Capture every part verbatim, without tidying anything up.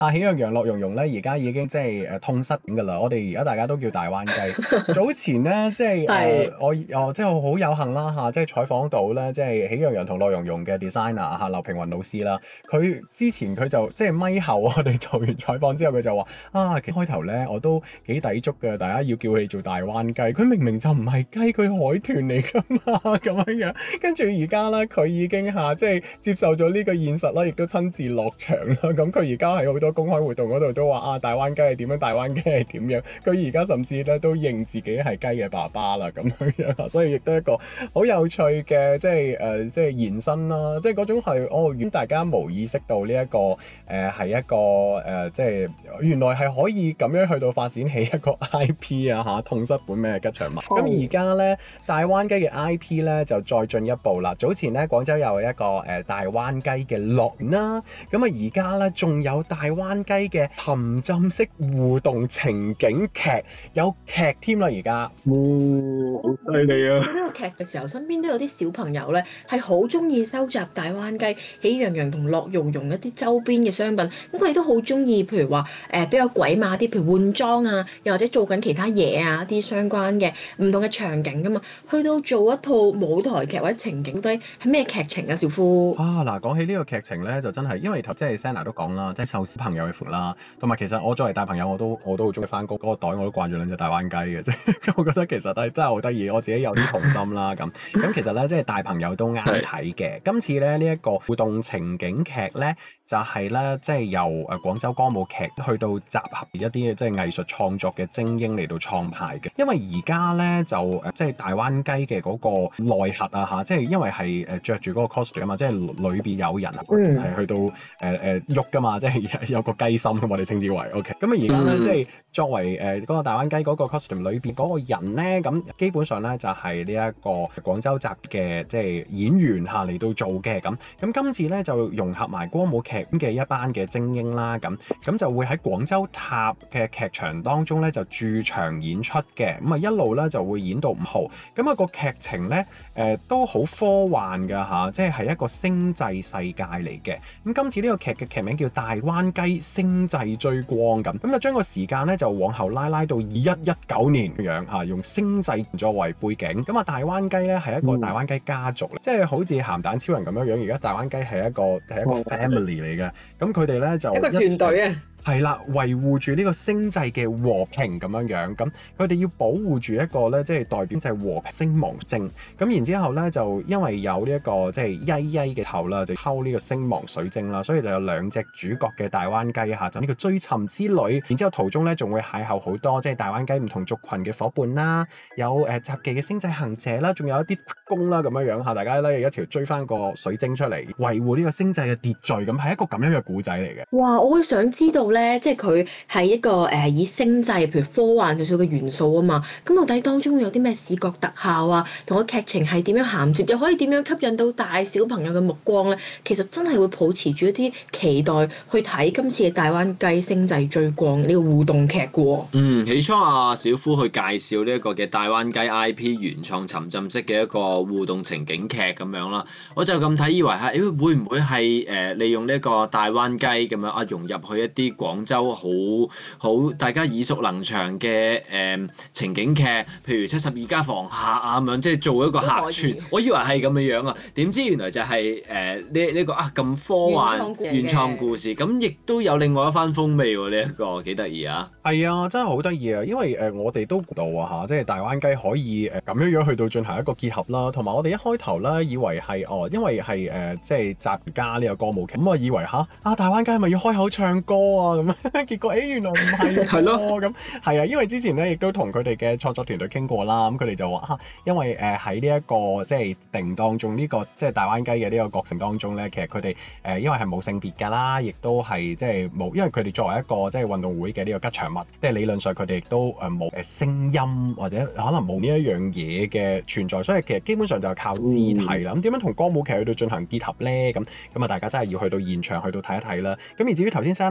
啊，喜羊羊樂融融咧，而家已經即係誒痛失㗎啦。我哋而家大家都叫大灣雞。早前咧，即係誒、呃、我我即係好有幸啦嚇，即係採訪到咧，即係喜羊羊同樂融融嘅 designer 嚇劉平雲老師啦。佢之前佢就即係咪後我哋做完採訪之後，佢就話啊，其實開頭咧我都幾抵觸嘅，大家要叫佢做大灣雞，佢明明就唔係雞，佢海豚嚟㗎嘛咁樣樣。跟住而家咧，佢已經嚇即係接受咗呢個現實啦，亦都親自落場啦。咁佢而家喺好多公開活動嗰度都話啊，大灣雞係點樣？大灣雞係點樣？佢而家甚至咧都認自己係雞嘅爸爸啦，咁樣樣，所以亦都係一個好有趣嘅即係誒、呃、即係延伸啦，即係嗰種係哦，原大家冇意識到呢、這、一個誒係、呃、一個誒、呃、即係原來係可以咁樣去到發展起一個 I P 啊嚇，痛失本命嘅吉祥物。咁而家咧大灣雞嘅 I P 咧就再進一步啦。早前咧廣州有一個誒、呃、大灣雞嘅樂園啦，咁啊而家咧仲有大灣雞嘅沉浸式互動情景劇，有劇添啦而家。 哇，好犀利啊！ 呢個劇嘅時候，身邊都有啲小朋友咧係好中意收集大灣雞、喜羊羊同樂融融一啲周邊嘅商品，咁佢哋都好中意，譬如話誒、呃、比較鬼馬啲，譬如換裝啊，又或者做緊其他嘢啊，啲相關嘅唔同嘅場景噶嘛，去到做一套舞台劇或者情景，到底係咩劇情啊？小夫啊嗱，講起呢個劇情咧，就真係因為頭即係 Sana 都講啦，即係受小朋友嘅苦啦，同埋其實我作為大朋友，我都我都好中意翻工嗰個袋，我都掛住兩隻大灣雞嘅啫。我覺得其實係真係好得意，我自己有啲童心啦咁。咁其實咧，即係大朋友都啱睇嘅。今次咧呢一個互動情景劇咧，就係咧即係由誒廣州歌舞劇去到集合一啲即係藝術創作嘅精英嚟到創派嘅。因為而家咧就誒即係大灣雞嘅嗰個內核啊嚇，即係因為係誒著住嗰個 costume 啊嘛，即係裏邊有人係、嗯、去到誒誒喐噶嘛，即係有個雞心咁，我哋稱之為 OK。咁啊而家咧即係作為誒嗰個大灣雞嗰個 costume 裏邊嗰個人咧，咁基本上咧就係呢一個廣州集嘅即係演員嚇嚟到做嘅咁。咁今次咧就融合埋歌舞劇嘅一班嘅精英啦，咁咁就會喺廣州塔嘅劇場當中咧就駐場演出嘅。咁啊一路咧就會演到五號。咁啊個劇情咧誒、呃、都好科幻㗎嚇，即係係一個星際世界嚟嘅。咁今次呢個劇嘅劇名叫《大灣雞星際追光》咁，咁就將個時間咧就往後拉拉到二一一九年咁樣嚇，用星際作為背景。咁啊大灣雞咧係一個大灣雞家族，嗯、即係好似鹹蛋超人咁樣樣。而家大灣雞係一個係一個 family 嚟嘅，咁佢哋咧就一個團隊啊。 係啦，維護住呢個星際嘅和平咁樣樣，咁佢哋要保護住一個咧，即係代表就係和平星芒星。咁然之後咧，就因為有呢一個即係曳曳嘅頭啦，就偷呢個星芒水晶啦，所以就有兩隻主角嘅大灣雞嚇，就呢個追尋之旅。然之後途中咧，仲會邂逅好多即係大灣雞唔同族群嘅伙伴啦，有誒雜技嘅星際行者啦，仲有一啲特工啦咁樣樣嚇，大家咧一齊追翻個水晶出嚟，維護呢個星際嘅秩序，咁係一個咁樣嘅故仔嚟嘅。 哇！我會想知道。咧，即係佢係一個誒、呃、以星際，譬如科幻少少嘅元素啊嘛。咁到底當中會有啲咩視覺特效啊，同個劇情係點樣銜接，又可以點樣吸引到大小朋友嘅目光咧？其實真係會抱持住一啲期待去睇今次嘅大灣雞星際追光呢個互動劇嘅喎。 嗯，起初啊，小夫去介紹呢一個嘅大灣雞 I P 原創沉浸式嘅一個互動情景劇咁樣啦，我就咁睇以為係，誒會唔會係誒、呃、利用呢一個大灣雞咁樣啊融入去一啲廣州好好大家耳熟能詳嘅誒、呃、情景劇，譬如七十二家房客啊咁樣，即係做一個客串。我以為係咁嘅樣啊，點知原來就係誒呢呢個啊咁科幻原創故事，咁亦都有另外一番風味喎。呢、這、一個幾得意啊！ 係啊，真係好得意啊！因為誒、呃、我哋都估到啊嚇，即係大灣雞可以誒咁樣樣去到進行一個結合啦。同埋我哋一開頭咧以為係哦，因為係誒、呃、即係集家呢個歌舞劇，咁我以為吓啊大灣雞係咪要開口唱歌啊咁？結果誒、欸、原來唔係係咯咁係啊，因為之前咧亦都同佢哋嘅創作團隊傾過啦，咁佢哋就話啊，因為誒喺呢一個即係定當中呢、這個即係大灣雞嘅呢個過程當中咧，其實佢哋誒因為係冇性別㗎啦，亦都係即係冇，因為佢哋作為一個即係運動會嘅呢個吉祥物，即係理論上佢哋亦都誒冇誒聲音或者可能冇呢一樣嘢嘅存在，所以其實基本上就係靠肢體啦。咁點樣同歌舞劇去到進行結合咧？咁咁啊，大家真係要去到現場去到睇一睇啦。咁而至於頭先 Sana 問到嘅嗰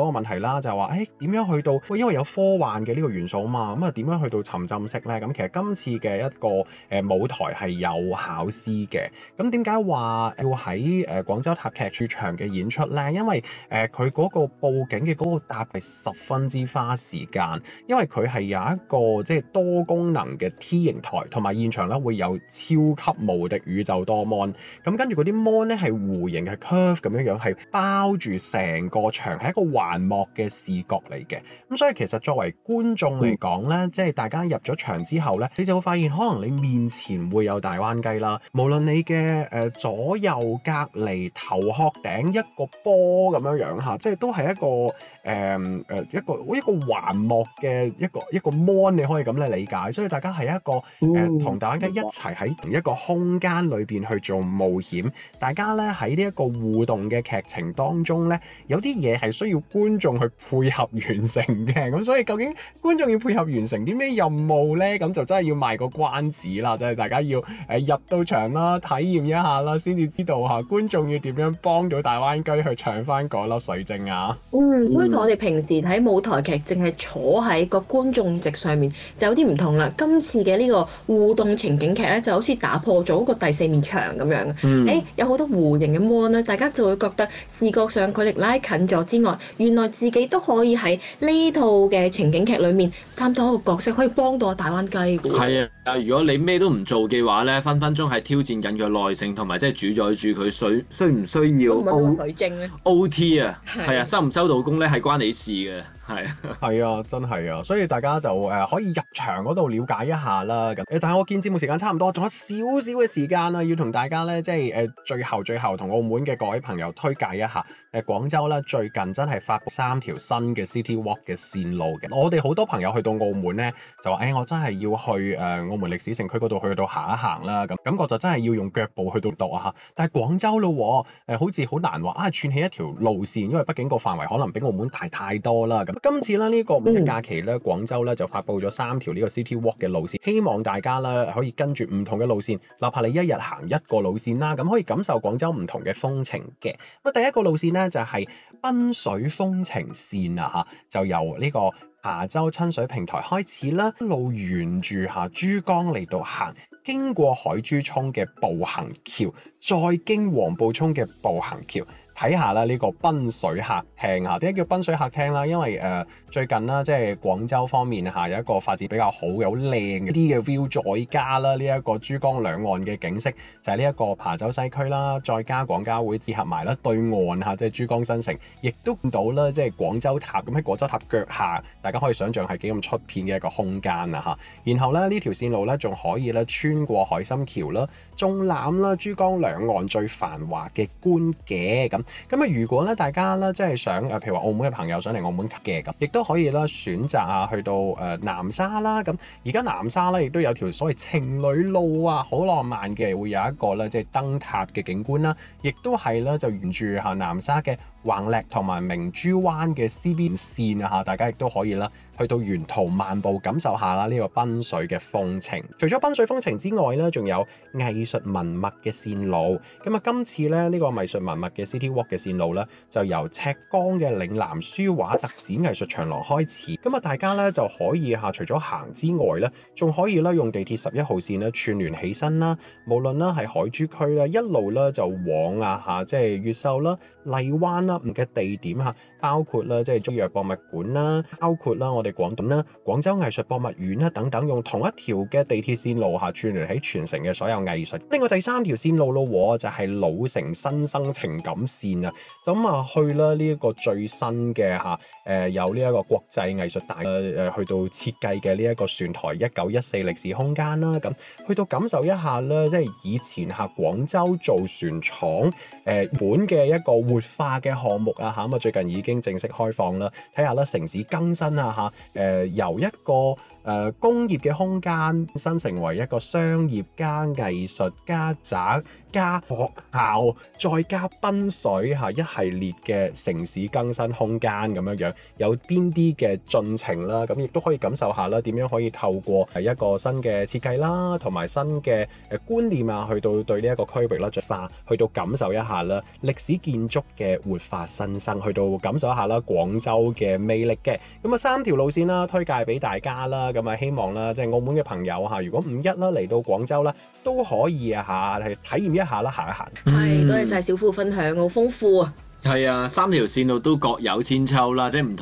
嗰個問題啦，就係話誒點樣去到，因為有科幻嘅呢個元素啊嘛，咁啊點樣去到沉浸式咧？咁其實今次嘅一個誒、呃、舞台係有考試嘅。咁點解話要喺誒廣州塔劇駐場嘅演出咧？因為誒佢嗰個佈景嘅嗰個搭係十分之花時間，因為佢係有一個即係多功能嘅 T 形台，同埋現場咧會有超級無敵宇宙多 mon。咁跟住嗰啲 mon 咧係弧形嘅 curve 咁樣樣，係包住成個場，係一個環幕嘅視覺嚟嘅。咁所以其實作為觀眾嚟講咧，即係大家入咗場之後咧，你就會發現可能你面前會有大灣雞啦，無論你嘅誒、呃、左右隔離頭殼頂一個波咁樣樣嚇，即係都係一個誒誒、呃、一個一個環幕嘅一個一個 mon， 你可以咁嚟理解。所以大家係一個誒同、呃、大灣雞一齊喺同一個空間裏邊去做冒險，大家咧喺呢一個互動嘅劇情當中咧，有啲嘢係需要觀眾去配合完成嘅。咁所以究竟觀眾要配合完成啲咩任務咧？咁就真係要賣個關子啦，即係大家要誒、呃、入到場啦，體驗一下啦，先至知道嚇觀眾要點樣幫到大灣雞去搶翻嗰粒水晶啊！ 嗯，所以同我哋平時睇舞台劇，淨係坐喺個觀眾席上面就有啲唔同啦。今次嘅呢個互動情景劇咧，就好似打破咗個第四面牆咁樣。嗯，誒有好多弧形嘅 mon 咧，大家就會覺得視覺上距離拉近咗之外，原來自己都可以喺呢套嘅情景劇裏面擔當一個角色，可以幫到大灣雞嘅。 係啊，如果你咩都唔做嘅話咧，分分鐘係挑戰緊佢耐性，同埋即係主宰住佢需需唔需要 O 水晶咧 O T 啊，係啊，收唔收到工咧係關你事嘅。係係啊，真係啊，所以大家就誒、呃、可以入場嗰度了解一下啦。咁誒，但係我見節目時間差唔多，仲有少少嘅時間啦，要同大家咧即係誒、呃、最後最後同澳門嘅各位朋友推介一下誒、呃、廣州咧最近真係發布三條新嘅 City Walk 嘅線路嘅。我哋好多朋友去到澳門咧就話誒、欸、我真係要去誒、呃、澳門歷史城區嗰度去到行一行啦，咁感覺就真係要用腳步去到度啊嚇。但係廣州咯誒、呃、好似好難話啊串起一條路線，因為畢竟個範圍可能比澳門大太多啦。咁今次咧呢、呢個五一假期咧，廣州咧就發布咗三條呢個 City Walk 嘅路線，希望大家咧可以跟住唔同嘅路線，哪怕你一日行一個路線啦，咁可以感受廣州唔同嘅風情嘅。咁第一個路線咧就係、是、濱水風情線啊嚇，就由呢個琶洲親水平台開始啦，一路沿住下珠江嚟到行，經過海珠涌嘅步行橋，再經黃埔涌嘅步行橋。睇下啦，呢個濱水客廳嚇，點解叫濱水客廳啦？因為誒、呃、最近啦，即係廣州方面嚇有一個發展比較好、有靚啲嘅 view，再加啦呢一個珠江兩岸嘅景色，就係呢一個琶洲西區啦，再加廣交會結合埋啦對岸嚇，即係珠江新城，亦都見到啦，即係廣州塔咁喺廣州塔腳下，大家可以想象係幾咁出片嘅一個空間啊嚇。然後咧呢條線路咧仲可以咧穿過海心橋啦，縱覽啦珠江兩岸最繁華嘅觀嘅咁。咁啊，如果咧大家咧即係想誒，譬如話澳門嘅朋友想嚟澳門嘅咁，亦都可以啦選擇啊去到誒南沙啦。咁而家南沙咧亦都有條所謂情侶路啊，好浪漫嘅，會有一個咧即係燈塔嘅景觀啦，亦都係咧就沿住嚇南沙嘅橫瀝同埋明珠灣嘅 C B 線啊嚇，大家亦都可以啦去到沿途漫步感受下啦呢個濱水嘅風情。除咗濱水風情之外咧，仲有藝術文物嘅線路。咁啊，今次咧呢個藝術文物嘅 City Walk 嘅線路咧，就由赤崗嘅嶺南書畫特展藝術長廊開始。咁啊，大家咧就可以嚇除咗行之外咧，仲可以咧用地鐵十一號線咧串聯起身啦。無論啦係海珠區啦，一路咧就往啊嚇，即係越秀啦、荔灣啦唔嘅地點嚇，包括啦即係中藥博物館啦，包括啦我哋廣東啦廣州藝術博物院啦等等，用同一條嘅地鐵線路嚇串聯起全城嘅所有藝術。另外第三條線路咯，就係老城新生情感線啊，咁啊去啦呢一個最新嘅嚇誒有呢一個國際藝術大誒誒去到設計嘅呢一個船台一九一四歷史空間啦，咁去到感受一下啦，即係以前嚇廣州造船廠誒本嘅一個活化嘅項目啊嚇，咁啊最近已經正式開放啦，睇下啦城市更新啊嚇誒由一個呃、工業嘅空間，新成為一個商業加藝術加宅加學校再加賓水嚇一系列嘅城市更新空間咁樣樣，有邊啲嘅進程啦？咁亦都可以感受下啦，點樣可以透過係一個新嘅設計啦，同埋新嘅誒觀念啊，去到對呢一個區域啦進化，去到感受一下啦歷史建築嘅活化新生，去到感受一下啦廣州嘅魅力嘅。咁啊三條路線啦，推介俾大家啦。咁啊希望啦，即係澳門嘅朋友嚇，如果五一啦嚟到廣州啦，都可以啊嚇係體驗一下啦，行一行。 係，多謝晒小夫分享，好豐富啊！ 係啊，三條線路都各有千秋啦，即係唔同